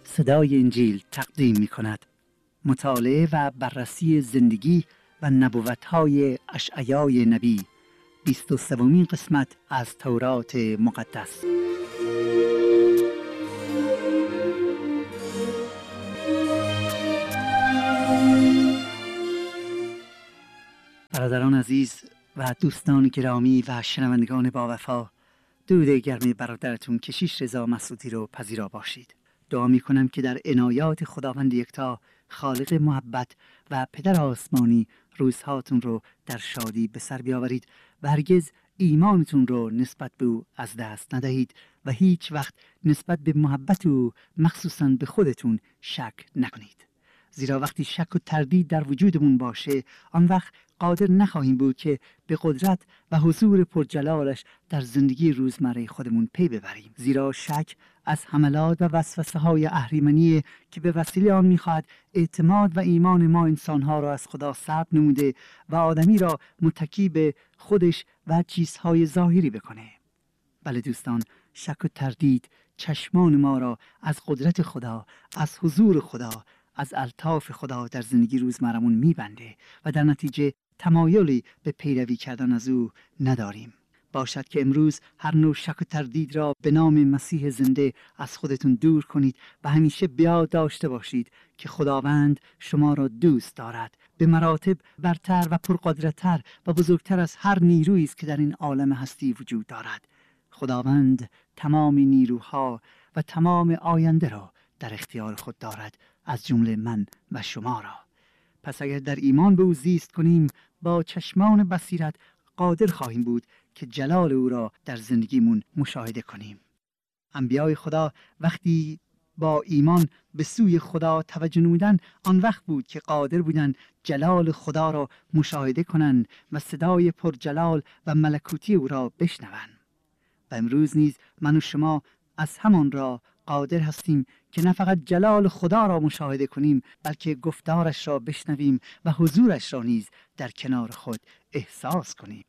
صدای انجیل تقدیم می کند. مطالعه و بررسی زندگی و نبوت‌های اشعیای نبی، 23مین قسمت از تورات مقدس. برادران عزیز و دوستان گرامی و شنوندگان با وفا، درود گرم برادرتون کشیش رضا مسعودی رو پذیرا باشید. دعا می کنم که در عنایات خداوند یکتا، خالق محبت و پدر آسمانی، روزهاتون رو در شادی به سر بیاورید و هرگز ایمانتون رو نسبت به او از دست ندهید و هیچ وقت نسبت به محبت او مخصوصاً به خودتون شک نکنید. زیرا وقتی شک و تردید در وجودمون باشه، آن وقت قادر نخواهیم بود که به قدرت و حضور پرجلالش در زندگی روزمره خودمون پی ببریم. زیرا شک از حملات و وسوسه های اهریمنی که به وسیله آن میخواهد اعتماد و ایمان ما انسانها را از خدا سلب نموده و آدمی را متکی به خودش و چیزهای ظاهری بکنه. بله دوستان، شک و تردید چشمان ما را از قدرت خدا، از حضور خدا، از الطاف خدا در زندگی روزمرمون میبنده و در نتیجه تمایلی به پیروی کردن از او نداریم. باشد که امروز هر نوع شک و تردید را به نام مسیح زنده از خودتون دور کنید و همیشه بیاد داشته باشید که خداوند شما را دوست دارد، به مراتب برتر و پرقدرت‌تر و بزرگتر از هر نیرویی است که در این عالم هستی وجود دارد. خداوند تمام نیروها و تمام آینده را در اختیار خود دارد، از جمله من و شما را. پس اگر در ایمان به او زیست کنیم، با چشمان بصیرت قادر خواهیم بود که جلال او را در زندگیمون مشاهده کنیم. انبیای خدا وقتی با ایمان به سوی خدا توجه نمودن، آن وقت بود که قادر بودند جلال خدا را مشاهده کنند و صدای پرجلال و ملکوتی او را بشنوند. و امروز نیز من و شما از همان را قادر هستیم که نه فقط جلال خدا را مشاهده کنیم، بلکه گفتارش را بشنویم و حضورش را نیز در کنار خود احساس کنیم.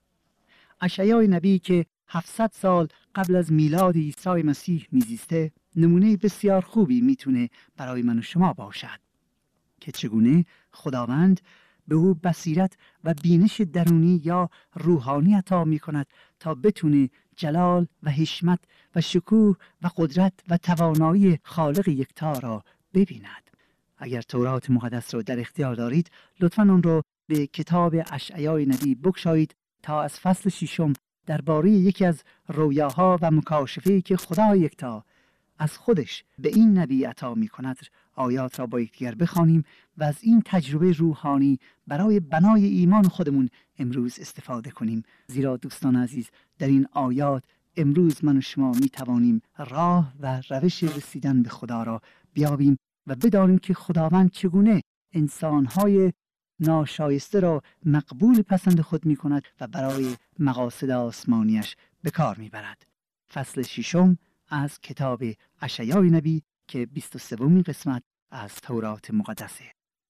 اشعیای نبی که 700 سال قبل از میلاد عیسی مسیح میزیسته، نمونه بسیار خوبی میتونه برای من و شما باشد که چگونه خداوند به او بصیرت و بینش درونی یا روحانی عطا میکند تا بتونه جلال و حشمت و شکوه و قدرت و توانایی خالق یکتا را ببیند. اگر تورات مقدس را در اختیار دارید، لطفاً اون رو به کتاب اشعیای نبی بگشایید تا از فصل 6 درباره یکی از رویاها و مکاشفه‌ای که خدا یکتا از خودش به این نبی عطا می‌کند آیات را با یکدیگر بخوانیم و از این تجربه روحانی برای بنای ایمان خودمون امروز استفاده کنیم. زیرا دوستان عزیز، در این آیات امروز من و شما می‌توانیم راه و روش رسیدن به خدا را بیابیم و بدانیم که خداوند چگونه انسان‌های ناشایسته را مقبول پسند خود می‌کند و برای مقاصد آسمانیش به کار می‌برد. فصل 6 از کتاب اشعیای نبی که 23مین قسمت از تورات مقدسه.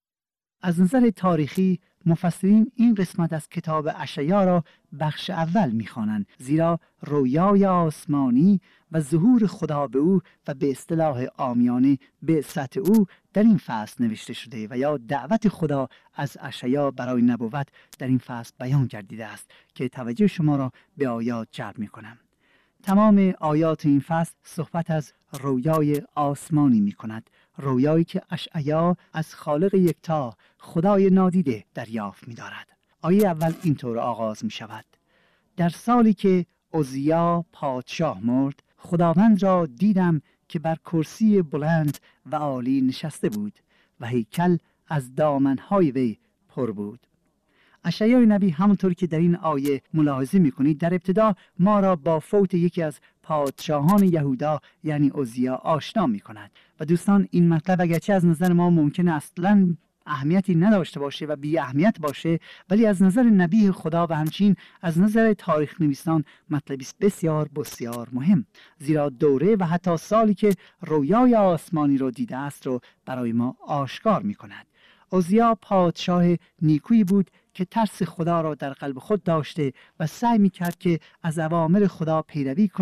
از نظر تاریخی مفسرین این قسمت از کتاب اشعیا را بخش اول می‌خوانند، زیرا رویای آسمانی و ظهور خدا به او و به اصطلاح عامیانه بعثت او در این فصل نوشته شده و یا دعوت خدا از اشعیا برای نبوت در این فصل بیان گردیده است که توجه شما را به آیات جلب می‌کنم. تمام آیات این فصل صحبت از رویای آسمانی می کند، رویایی که اشعیا از خالق یکتا خدای نادیده دریافت می دارد. آیه اول اینطور آغاز می شود: در سالی که عزیا پادشاه مرد، خداوند را دیدم که بر کرسی بلند و عالی نشسته بود و هیکل از دامنهای وی پر بود. اشعیای نبی همونطور که در این آیه ملاحظه می‌کنید در ابتدا ما را با فوت یکی از پادشاهان یهودا یعنی عزیا آشنا می‌کند و دوستان این مطلب اگرچه از نظر ما ممکنه اصلاً اهمیتی نداشته باشه و بی اهمیت باشه، ولی از نظر نبی خدا و همچنین از نظر تاریخ نویسان مطلبی بسیار بسیار مهم، زیرا دوره و حتی سالی که رویای آسمانی رو دیده است رو برای ما آشکار می‌کند. عزیا پادشاه نیکویی بود که ترس خدا را در قلب خود داشته و سعی می‌کرد که از اوامر خدا پیروی کند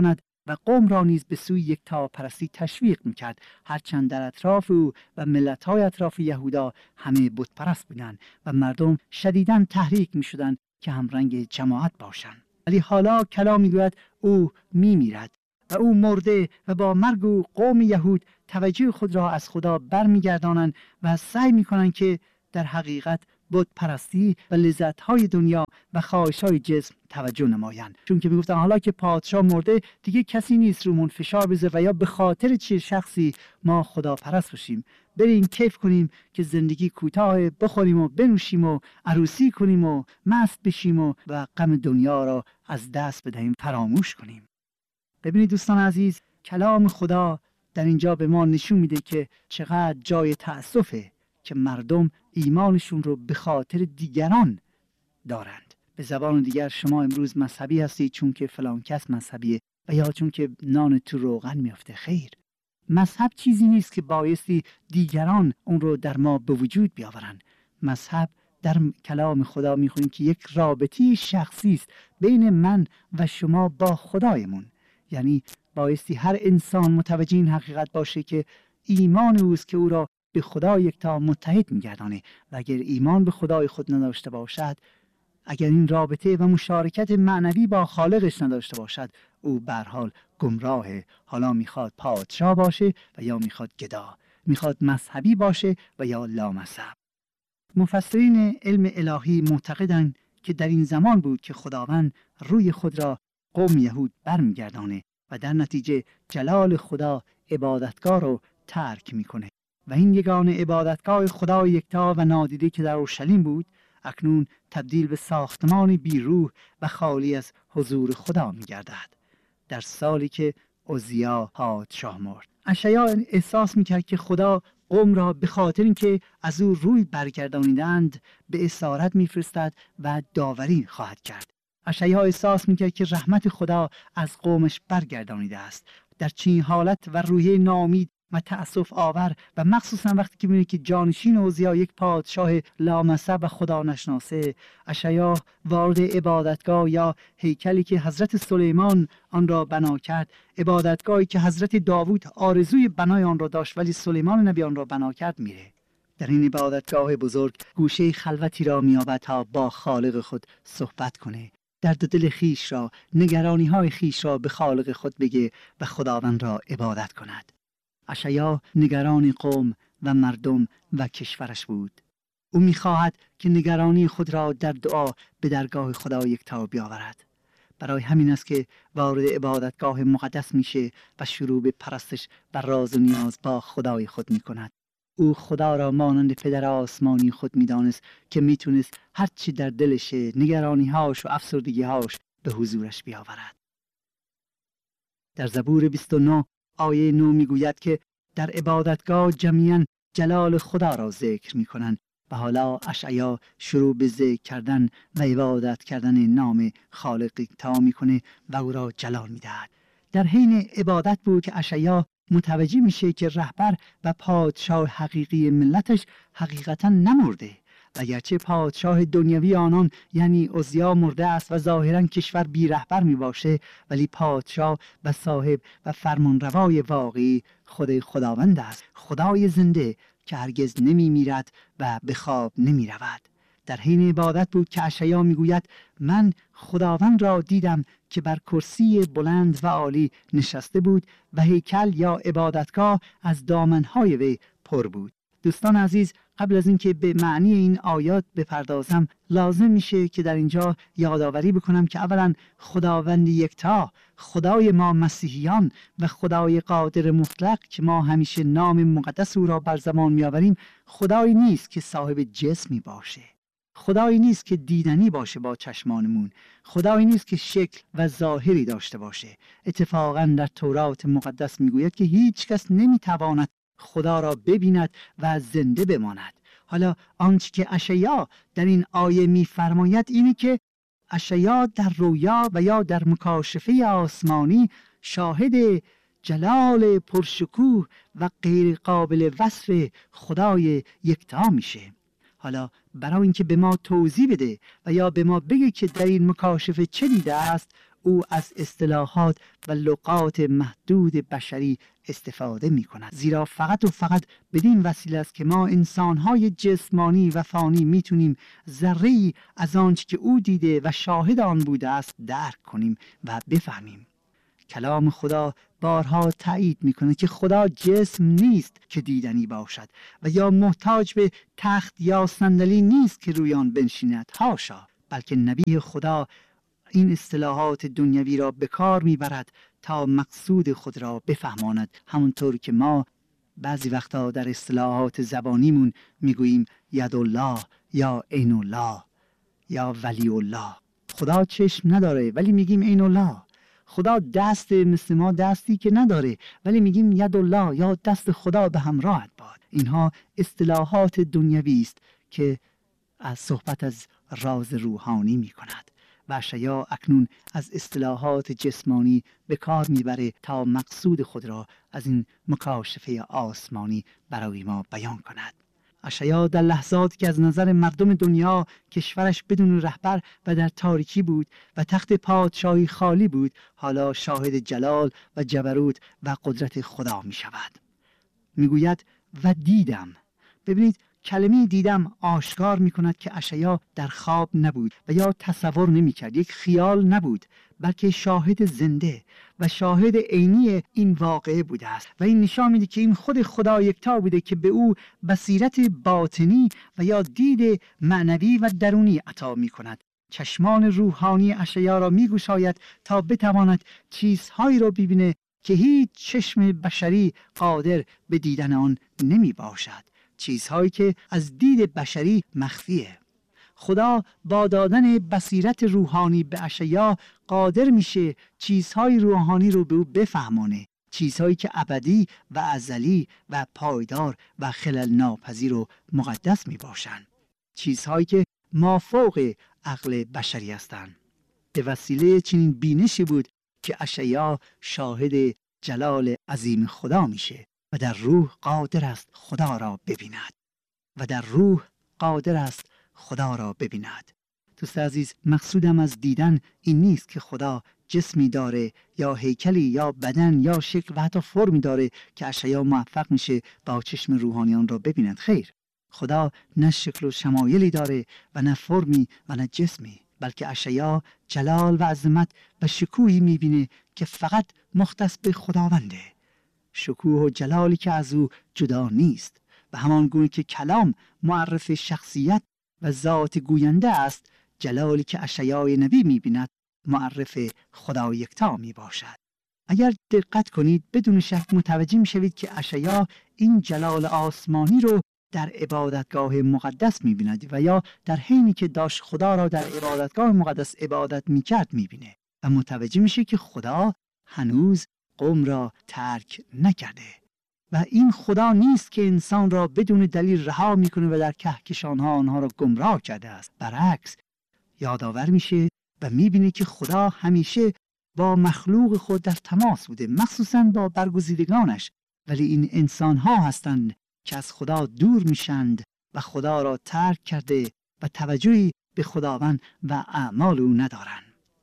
و قوم را نیز به سوی یکتاپرستی تشویق میکرد، هرچند در اطراف او و ملت‌های اطراف یهودا همه بت پرست بودند و مردم شدیداً تحریک میشدند که همرنگ جماعت باشند. ولی حالا کلام میگوید او میمیرد و او مرده و با مرگ او قوم یهود توجه خود را از خدا برمیگردانند و سعی میکنند که در حقیقت بت پرستی و لذت‌های دنیا و خواهش‌های جسم توجه نمایند، چون که میگفتن حالا که پادشاه مرده دیگه کسی نیست رومون فشار بذاره و یا به خاطر چه شخصی ما خدا پرست باشیم، بریم کیف کنیم که زندگی کوتاه، بخوریم و بنوشیم و عروسی کنیم و مست بشیم و غم دنیا را از دست بدهیم، فراموش کنیم. ببینید دوستان عزیز، کلام خدا در اینجا به ما نشون میده که چقدر جای تأسفه که مردم ایمانشون رو به خاطر دیگران دارند. به زبان دیگر شما امروز مذهبی هستید چون که فلان کس مذهبیه و یا چون که نان تو روغن میافته. خیر، مذهب چیزی نیست که بایستی دیگران اون رو در ما به وجود بیاورن. مذهب در کلام خدا میخونیم که یک رابطه شخصی است بین من و شما با خدایمون. یعنی بایستی هر انسان متوجه این حقیقت باشه که ایمان اوست که او را به خدا یکتا متحد میگردانه و اگر ایمان به خدای خود نداشته باشد، اگر این رابطه و مشارکت معنوی با خالقش نداشته باشد، او به هر حال گمراهه. حالا میخواد پادشاه باشه و یا میخواد گدا، میخواد مذهبی باشه و یا لامذهب. مفسرین علم الهی معتقدند که در این زمان بود که خداوند روی خود را قوم یهود برمیگردانه و در نتیجه جلال خدا عبادتگاه رو ترک میکنه و این یگانه عبادتگاه خدای یکتا و نادیده که در اورشلیم بود اکنون تبدیل به ساختمان بیروح و خالی از حضور خدا میگردد. در سالی که عزیا پادشاه مرد، اشعیا احساس میکرد که خدا قوم را به خاطر اینکه از او روی برگردانیدند به اسارت میفرستد و داوری خواهد کرد. اشعیا احساس میکرد که رحمت خدا از قومش برگردانیده است. در چنین حالت و روحیه ناامید و تأسف آور و مخصوصا وقتی که می‌بینه که جانشین عزیا یک پادشاه لامذهب و خدا نشناسه، اشعیا وارد عبادتگاه یا هیکلی که حضرت سلیمان آن را بنا کرد، عبادتگاهی که حضرت داوود آرزوی بنای آن را داشت ولی سلیمان نبی آن را بنا کرد، میره. در این عبادتگاه بزرگ گوشه خلوتی را می‌یابد تا با خالق خود صحبت کنه، درد دل خیش را، نگرانی های خیش را به خالق خود بگه و خداوند را عبادت کند. اشعیا نگران قوم و مردم و کشورش بود. او می‌خواهد که نگرانی خود را در دعا به درگاه خدا یکتا بیاورد. برای همین است که وارد عبادتگاه مقدس میشه و شروع به پرستش و راز و نیاز با خدای خود میکند. او خدا را مانند پدر آسمانی خود میدانست که میتونست هر چی در دلشه، نگرانی‌هاش و افسردگی‌هاش به حضورش بیاورد. در زبور 29 آیه 9 میگوید که در عبادتگاه جمیعاً جلال خدا را ذکر میکنند و حالا اشعیا شروع به ذکر کردن و عبادت کردن نام خالق یکتا میکنه و او را جلال میدهد. در حین عبادت بود که اشعیا متوجه میشه که رهبر و پادشاه حقیقی ملتش حقیقتاً نمرده و اگرچه پادشاه دنیوی آنان یعنی عزیا مرده است و ظاهراً کشور بی رهبر می باشه، ولی پادشاه و صاحب و فرمانروای واقعی خود خداوند است، خدای زنده که هرگز نمی میرد و به خواب نمی رود. در حین عبادت بود که اشعیا می گوید من خداوند را دیدم که بر کرسی بلند و عالی نشسته بود و هیکل یا عبادتگاه از دامنهای وی پر بود. دوستان عزیز، قبل از اینکه به معنی این آیات بپردازم لازم میشه که در اینجا یادآوری بکنم که اولا خداوند یکتا، خدای ما مسیحیان و خدای قادر مطلق که ما همیشه نام مقدس او را بر زبان میآوریم، خدایی نیست که صاحب جسمی باشه، خدایی نیست که دیدنی باشه با چشمانمون، خدایی نیست که شکل و ظاهری داشته باشه. اتفاقا در تورات مقدس میگوید که هیچ کس نمیتواند خدا را ببیند و زنده بماند. حالا آنچه که اشعیا در این آیه می‌فرماید اینه که اشعیا در رویا و یا در مکاشفه آسمانی شاهد جلال پرشکوه و غیر قابل وصف خدای یکتا میشه. حالا برای اینکه به ما توضیح بده و یا به ما بگه که در این مکاشفه چه دیده است، او از اصطلاحات و لغات محدود بشری استفاده می کند، زیرا فقط و فقط بدین وسیله است که ما انسانهای جسمانی و فانی میتونیم ذره‌ای از آنچه که او دیده و شاهد آن بوده است درک کنیم و بفهمیم. کلام خدا بارها تایید میکنه که خدا جسم نیست که دیدنی باشد و یا محتاج به تخت یا صندلی نیست که روی آن بنشیند، حاشا، بلکه نبی خدا این اصطلاحات دنیوی را به کار میبرد تا مقصود خود را بفهماند، همونطور که ما بعضی وقتا در اصطلاحات زبانیمون میگوییم ید الله یا عین الله یا ولی الله. خدا چشم نداره ولی میگیم عین الله. خدا دست مثل ما دستی که نداره ولی میگیم ید الله یا دست خدا به همراهت باد. اینها اصطلاحات دنیوی است که از صحبت از راز روحانی میکند و اشعیا اکنون از اصطلاحات جسمانی به کار میبره تا مقصود خود را از این مکاشفه آسمانی برای ما بیان کند. اشعیا در لحظاتی که از نظر مردم دنیا کشورش بدون رهبر و در تاریکی بود و تخت پادشاهی خالی بود، حالا شاهد جلال و جبروت و قدرت خدا می شود. می گوید و دیدم. ببینید کلمه دیدم آشکار می کند که اشعیا در خواب نبود و یا تصور نمی کرد، یک خیال نبود، بلکه شاهد زنده و شاهد عینی این واقعه بوده است و این نشان میده که این خود خدا یکتا بوده که به او بصیرت باطنی و یا دید معنوی و درونی عطا می کند. چشمان روحانی اشعیا را می گشاید تا بتواند چیزهایی را ببینه که هیچ چشم بشری قادر به دیدن آن نمی باشد، چیزهایی که از دید بشری مخفیه. خدا با دادن بصیرت روحانی به اشعیا قادر میشه چیزهای روحانی رو به او بفهمانه، چیزهایی که ابدی و ازلی و پایدار و خلل ناپذیر و مقدس می باشن، چیزهایی که مافوق عقل بشری هستند. به وسیله چنین بینشی بود که اشعیا شاهد جلال عظیم خدا میشه و در روح قادر است خدا را ببیند و در روح قادر است خدا را ببیند. دوست عزیز، مقصودم از دیدن این نیست که خدا جسمی داره یا هیکلی یا بدن یا شکل و حتی فرمی داره که اشعیا موفق میشه با چشم روحانیان را ببیند. خیر، خدا نه شکل و شمایلی داره و نه فرمی و نه جسمی، بلکه اشعیا جلال و عظمت و شکوهی میبینه که فقط مختص به خداونده، شکوه و جلالی که از او جدا نیست و همان گونه که کلام معرف شخصیت و ذات گوینده است، جلالی که اشعیای نبی می‌بیند معرف خدا یکتا میباشد. اگر دقت کنید بدون شک متوجه میشوید که اشعیا این جلال آسمانی رو در عبادتگاه مقدس می‌بیند و یا در حینی که داشت خدا را در عبادتگاه مقدس عبادت می‌کرد می‌بینه و متوجه میشه که خدا هنوز قوم را ترک نکرده و این خدا نیست که انسان را بدون دلیل رها میکنه و در کهکشانها آنها را گمراه کرده است. برعکس، یادآور میشه و میبینه که خدا همیشه با مخلوق خود در تماس بوده، مخصوصا با برگزیدگانش، ولی این انسانها هستند که از خدا دور میشند و خدا را ترک کرده و توجهی به خداوند و اعمال او ندارند.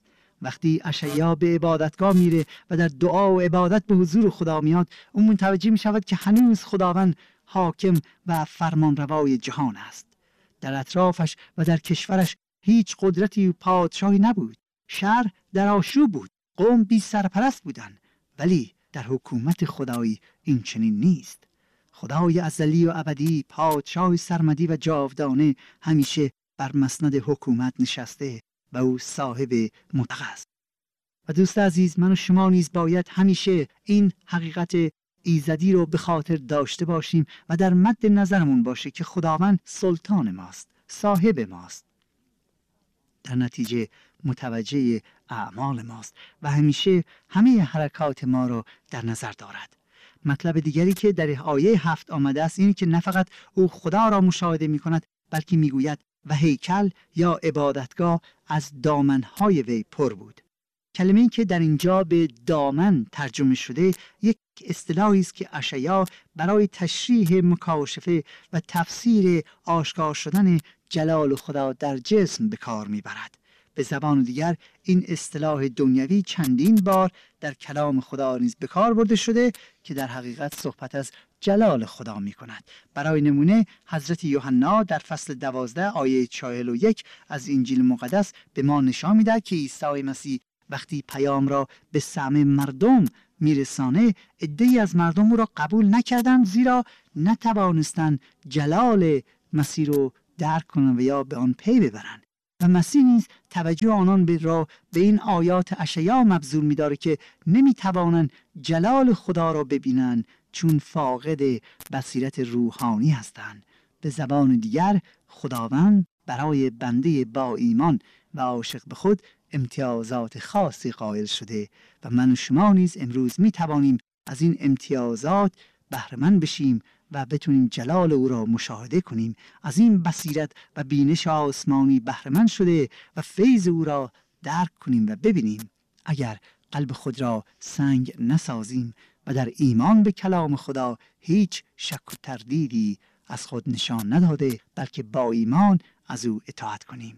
وقتی اشعیا به عبادتگاه میره و در دعا و عبادت به حضور خدا میاد، اون متوجه میشود که هنوز خداوند حاکم و فرمانروای جهان است. در اطرافش و در کشورش هیچ قدرتی و پادشاهی نبود. شهر در آشوب بود، قوم بی سرپرست بودند، ولی در حکومت خدایی این چنین نیست. خدای ازلی و ابدی، پادشاه سرمدی و جاودانه، همیشه بر مسند حکومت نشسته و او صاحب مطلق است. و دوست عزیز، من و شما نیز باید همیشه این حقیقت ایزدی رو به خاطر داشته باشیم و در مد نظرمون باشه که خداوند سلطان ماست، صاحب ماست، در نتیجه متوجه اعمال ماست و همیشه همه حرکات ما رو در نظر دارد. مطلب دیگری که در آیه 7 آمده است اینه که نه فقط او خدا را مشاهده می کند، بلکه می گوید و هیکل یا عبادتگاه از دامنهای وی پر بود. کلمه‌ای که در اینجا به دامن ترجمه شده یک اصطلاحی است که اشعیا برای تشریح مکاشفه و تفسیر آشکار شدن جلال خدا در جسم به کار میبرد. به زبان دیگر این اصطلاح دنیوی چندین بار در کلام خدا نیز به کار برده شده که در حقیقت صحبت از جلال خدا می کند. برای نمونه حضرت یوحنا در فصل 12 آیه 41 از انجیل مقدس به ما نشان می‌دهد که عیسی مسیح وقتی پیام را به سمع مردم میرسانه، عده‌ای از مردم او را قبول نکردند، زیرا نتوانستند جلال مسیح را درک کنند و یا به آن پی ببرند. و مسیح نیز توجه آنان به این آیات اشعیا مبذول می‌دارد که نمی‌توانند جلال خدا را ببینند چون فاقد بصیرت روحانی هستند. به زبان دیگر خداوند برای بنده با ایمان و عاشق به خود امتیازات خاصی قائل شده و من و شما نیز امروز می توانیم از این امتیازات بهره مند بشیم و بتونیم جلال او را مشاهده کنیم. از این بصیرت و بینش آسمانی بهره مند شده و فیض او را درک کنیم و ببینیم. اگر قلب خود را سنگ نسازیم و در ایمان به کلام خدا هیچ شک و تردیدی از خود نشان نداده، بلکه با ایمان از او اطاعت کنیم.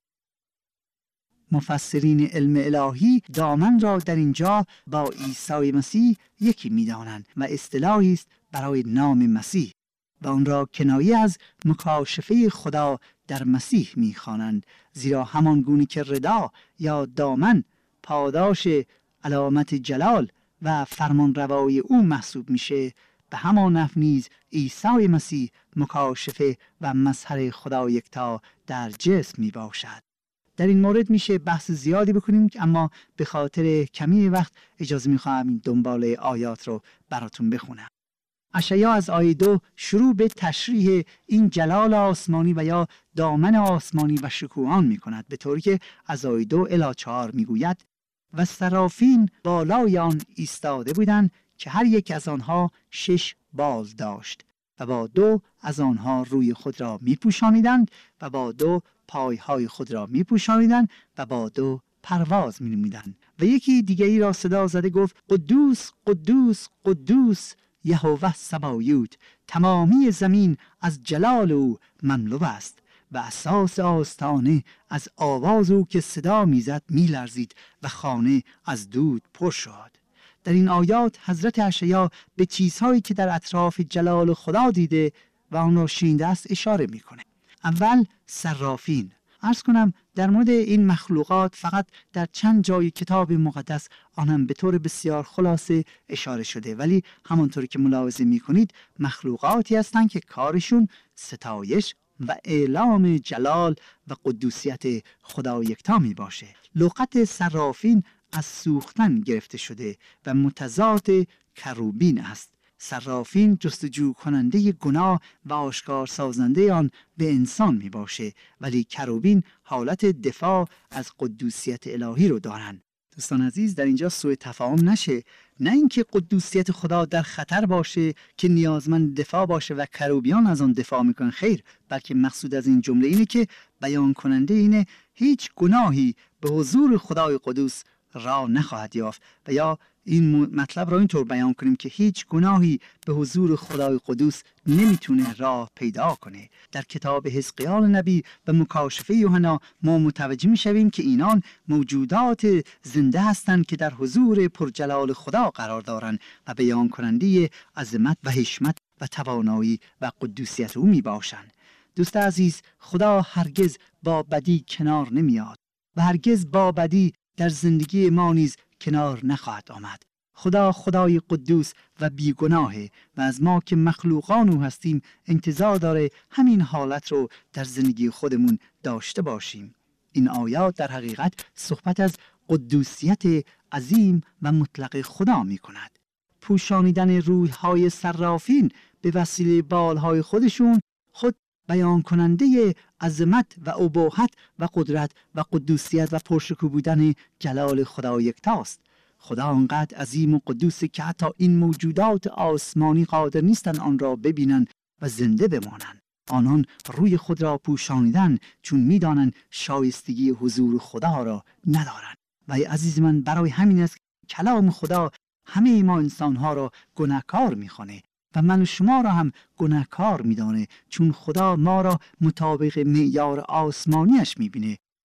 مفسرین علم الهی دامن را در اینجا با عیسی مسیح یکی می‌دانند و اصطلاحی است برای نام مسیح و آن را کنایه از مکاشفه خدا در مسیح می‌خوانند، زیرا همان گونه که ردا یا دامن پاداش علامت جلال و فرمانروایی او محسوب میشه، به همان نحو نیز عیسی مسیح مکاشفه و مظهر خدا یکتا در جسم می باشد. در این مورد میشه بحث زیادی بکنیم، اما به خاطر کمی وقت اجازه میخواهم این دنبال آیات رو براتون بخونم. اشعیا از آیه 2 شروع به تشریح این جلال آسمانی و یا دامن آسمانی و شکوهان میکند، به طوری که از آیه 2 الی 4 میگوید: و سرافین بالای آن ایستاده بودند که هر یک از آنها 6 بال داشت و با 2 از آنها روی خود را میپوشانیدند و با 2 پایهای خود را میپوشانیدند و با 2 پرواز مینمودند. و یکی دیگری را صدا زده گفت: قدوس قدوس قدوس یهوه سبایوت، تمامی زمین از جلال او مملو است. و اساس آستانه از آواز او که صدا میزد میلرزید و خانه از دود پر شد. در این آیات حضرت اشعیا به چیزهایی که در اطراف جلال خدا دیده و آن را شنیده است اشاره میکنه. اول صرافین. عرض کنم در مورد این مخلوقات فقط در چند جای کتاب مقدس آن هم به طور بسیار خلاصه اشاره شده، ولی همانطوری که ملاحظه میکنید مخلوقاتی هستند که کارشون ستایش و اعلام جلال و قدوسیت خدا یکتا می باشه. لغت صرافین از سوختن گرفته شده و متضاد کروبین است. صرافین جستجو کننده گناه و آشکار سازنده آن به انسان می باشه، ولی کروبین حالت دفاع از قدوسیت الهی رو دارن. دوستان عزیز، در اینجا سوء تفاهم نشه، نه اینکه قدوسیت خدا در خطر باشه که نیازمند دفاع باشه و کروبیان از آن دفاع میکنن، خیر، بلکه مقصود از این جمله اینه که بیان کننده اینه هیچ گناهی به حضور خدای قدوس راه نخواهد یافت، و یا این مطلب را اینطور بیان کنیم که هیچ گناهی به حضور خدای قدوس نمیتونه راه پیدا کنه. در کتاب حزقیال نبی و مکاشفه یوحنا ما متوجه میشویم که اینان موجودات زنده هستند که در حضور پرجلال خدا قرار دارند و بیان کننده عظمت و حشمت و توانایی و قدوسیت او میباشند. دوست عزیز، خدا هرگز با بدی کنار نمیاد و هرگز با بدی در زندگی ما نیز کنار نخواهد آمد. خدا خدای قدوس و بیگناهه و از ما که مخلوقان او هستیم انتظار داره همین حالت رو در زندگی خودمون داشته باشیم. این آیات در حقیقت صحبت از قدوسیت عظیم و مطلق خدا می کند. پوشانیدن روح‌های صرافین به وسیله بالهای خودشون خود بیان کننده عظمت و اباحت و قدرت و قدوسیت و پرشکوه بودن جلال خدا یکتاست. خدا آنقدر عظیم و قدوسه که حتی این موجودات آسمانی قادر نیستند آن را ببینند و زنده بمانند. آنان روی خود را پوشانیدن چون می‌دانند شایستگی حضور خدا را ندارند. و عزیز من، برای همین است کلام خدا همه ما انسان‌ها را گناهکار می‌خوانه و من و شما را هم گناهکار می‌دانه، چون خدا ما را مطابق معیار آسمانیش می‌بینه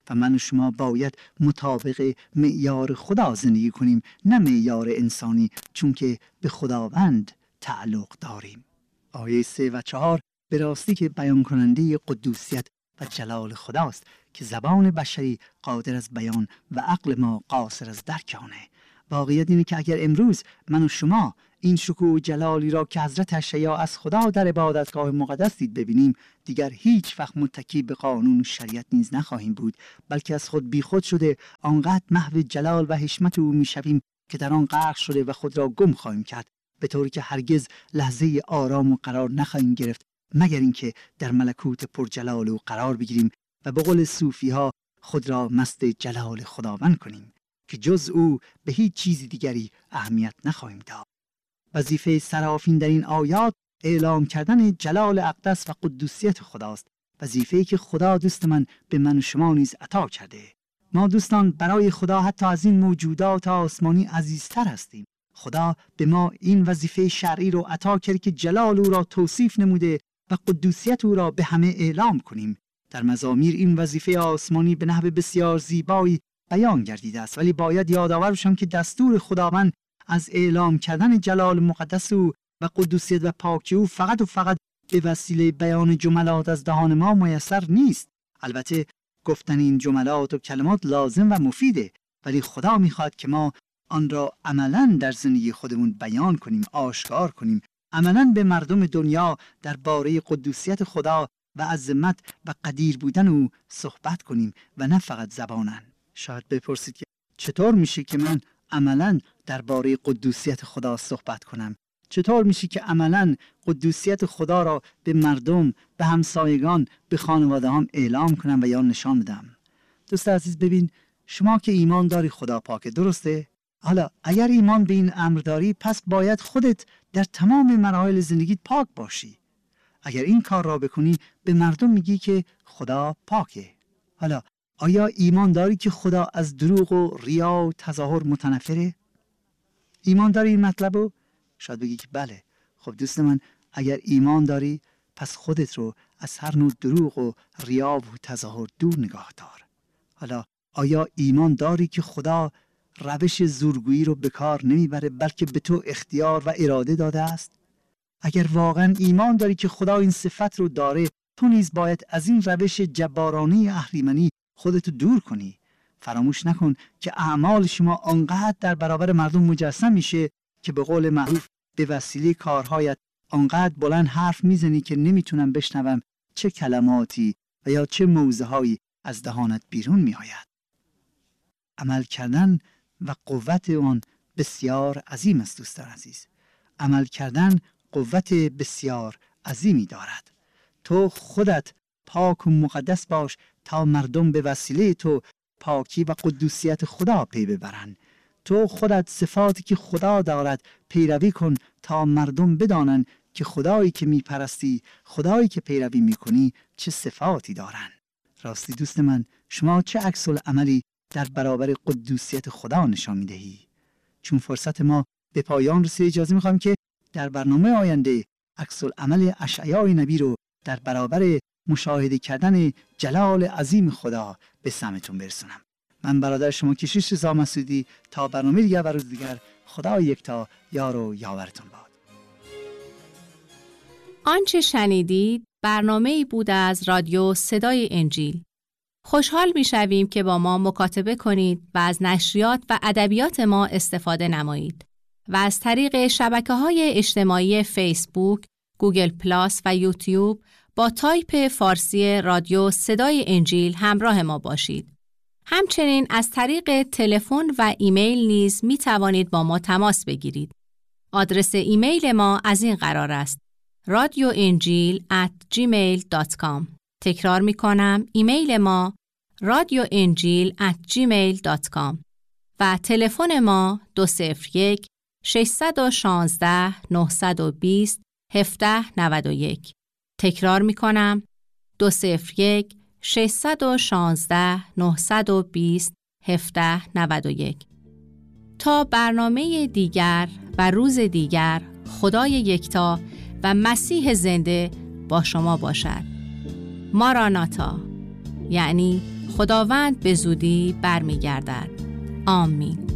و من و شما باید مطابق معیار خدا زندگی کنیم، نه معیار انسانی، چون که به خداوند تعلق داریم. آیه 3 و 4 به راستی که بیان کننده قدوسیت و جلال خداست که زبان بشری قادر از بیان و عقل ما قاصر از درک آنه. واقعیت اینه که اگر امروز من و شما این شکوه و جلالی را که حضرت اشعیا از خدا در عبادتگاه مقدس دید ببینیم، دیگر هیچ وقت متکی به قانون و شریعت نیز نخواهیم بود، بلکه از خود بیخود شده آنقدر محو جلال و حشمت او میشویم که در آن غرق شده و خود را گم خواهیم کرد، به طوری که هرگز لحظه آرام و قرار نخواهیم گرفت مگر اینکه در ملکوت پرجلال او قرار بگیریم و به قول صوفی ها خود را مست جلال خداوند کنیم که جز او به هیچ چیزی دیگری اهمیت نخواهیم داد. وظیفه سرافین در این آیات اعلام کردن جلال اقدس و قدوسیت خداست، وظیفه‌ای که خدا دوست من به من و شما نیز عطا کرده. ما دوستان برای خدا حتی از این موجودات آسمانی عزیزتر هستیم. خدا به ما این وظیفه شرعی رو عطا کرد که جلال او را توصیف نموده و قدوسیت او را به همه اعلام کنیم. در مزامیر این وظیفه آسمانی به نحو بسیار زیبایی بیان گردیده است، ولی باید یادآور باشم که دستور خداوند از اعلام کردن جلال مقدس او و قدوسیت و پاکی او فقط و فقط به وسیله بیان جملات از دهان ما میسر نیست. البته گفتن این جملات و کلمات لازم و مفیده، ولی خدا میخواد که ما آن را عملاً در زندگی خودمون بیان کنیم، آشکار کنیم، عملاً به مردم دنیا درباره قدوسیت خدا و عظمت و قدیر بودن او صحبت کنیم و نه فقط زباناً. شاید بپرسید که چطور میشه که من عملاً درباره قدوسیت خدا صحبت کنم؟ چطور میشه که عملاً قدوسیت خدا را به مردم، به همسایگان، به خانواده هم اعلام کنم و یا نشان بدم؟ دوست عزیز ببین، شما که ایمان داری خدا پاکه، درسته؟ حالا اگر ایمان به این امر داری، پس باید خودت در تمام مراحل زندگیت پاک باشی. اگر این کار را بکنی، به مردم میگی که خدا پاکه. حالا آیا ایمان داری که خدا از دروغ و ریا و تظاهر متنفره؟ ایمان داری این مطلبو؟ شاید بگی که بله. خب دوست من، اگر ایمان داری، پس خودت رو از هر نوع دروغ و ریا و تظاهر دور نگاه دار. حالا آیا ایمان داری که خدا روش زورگویی رو به کار نمیبره، بلکه به تو اختیار و اراده داده است؟ اگر واقعا ایمان داری که خدا این صفت رو داره، تو نیز باید از این روش جبارانه اهریمنی خودتو دور کنی. فراموش نکن که اعمال شما آنقدر در برابر مردم مجسم میشه که به قول معروف به وسیله کارهایت آنقدر بلند حرف میزنی که نمیتونم بشنوم چه کلماتی و یا چه موضوعهایی از دهانت بیرون میآید. عمل کردن و قوت آن بسیار عظیم است دوستان عزیز. عمل کردن قوت بسیار عظیمی دارد. تو خودت پاک و مقدس باش تا مردم به وسیله تو پاکی و قدوسیت خدا پی ببرند. تو خودت صفاتی که خدا دارد پیروی کن تا مردم بدانند که خدایی که میپرستی، خدایی که پیروی میکنی چه صفاتی دارند. راستی دوست من، شما چه عکس العملی در برابر قدوسیت خدا نشان میدهی؟ چون فرصت ما به پایان رسید، اجازه میخوام که در برنامه آینده عکس العمل اشعیای نبی رو در برابر مشاهده کردن جلال عظیم خدا به سمتون برسونم. من برادر شما کشیش رضا مسعودی، تا برنامه دیگر و روز دیگر، خدا یکتا یار و یاورتون باد. آنچه شنیدید برنامه‌ای بود از رادیو صدای انجیل. خوشحال می‌شویم که با ما مکاتبه کنید و از نشریات و ادبیات ما استفاده نمایید و از طریق شبکه‌های اجتماعی فیسبوک، گوگل پلاس و یوتیوب با تایپ فارسی رادیو صدای انجیل همراه ما باشید. همچنین از طریق تلفن و ایمیل نیز می توانید با ما تماس بگیرید. آدرس ایمیل ما از این قرار است: radioenjil@gmail.com. تکرار می کنم، ایمیل ما radioenjil@gmail.com و تلفن ما 201 616 920 1791. تکرار می کنم، 201 616 920 1791. تا برنامه دیگر و روز دیگر، خدای یکتا و مسیح زنده با شما باشد. ماراناتا، یعنی خداوند به زودی برمیگردد. آمین.